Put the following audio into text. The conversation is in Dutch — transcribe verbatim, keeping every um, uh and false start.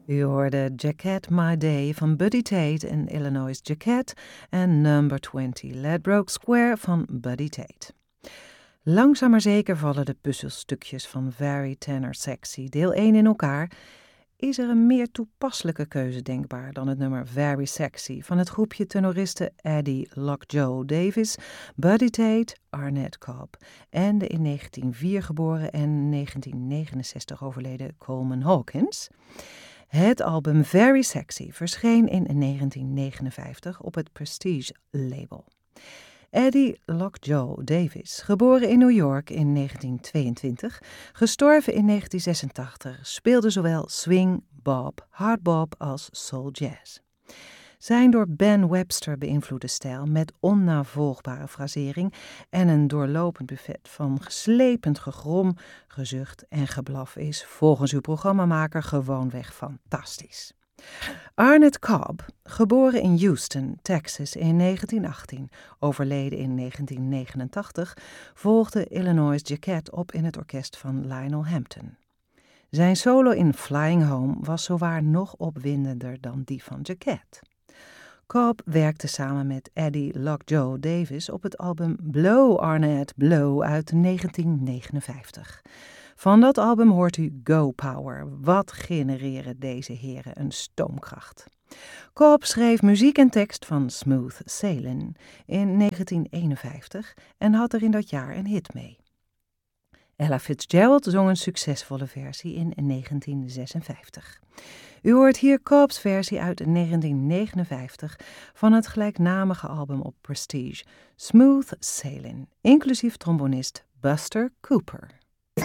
U hoorde Jacket My Day van Buddy Tate en Illinois Jacket en Number twintig Ladbroke Square van Buddy Tate. Langzaam maar zeker vallen de puzzelstukjes van Very Tenor Sexy deel één in elkaar. Is er een meer toepasselijke keuze denkbaar dan het nummer Very Sexy van het groepje tenoristen Eddie Lockjaw Davis, Buddy Tate, Arnett Cobb en de in negentien nul vier geboren en negentien negenenzestig overleden Coleman Hawkins? Het album Very Sexy verscheen in negentien negenenvijftig op het Prestige label. Eddie Lockjaw Davis, geboren in New York in negentien tweeëntwintig, gestorven in negentien zesentachtig, speelde zowel swing, bop, hardbop als soul jazz. Zijn door Ben Webster beïnvloede stijl met onnavolgbare frasering en een doorlopend buffet van geslepend gegrom, gezucht en geblaf is volgens uw programmamaker gewoonweg fantastisch. Arnett Cobb, geboren in Houston, Texas in negentien achttien, overleden in negentien negenentachtig, volgde Illinois Jacket op in het orkest van Lionel Hampton. Zijn solo in Flying Home was zowaar nog opwindender dan die van Jacket. Cobb werkte samen met Eddie Lockjaw Davis op het album Blow Arnett Blow uit negentien negenenvijftig. Van dat album hoort u Go Power. Wat genereren deze heren een stoomkracht. Cobb schreef muziek en tekst van Smooth Sailing in negentien eenenvijftig en had er in dat jaar een hit mee. Ella Fitzgerald zong een succesvolle versie in negentien zesenvijftig. U hoort hier Cobb's versie uit negentien negenenvijftig van het gelijknamige album op Prestige, Smooth Sailing, inclusief trombonist Buster Cooper.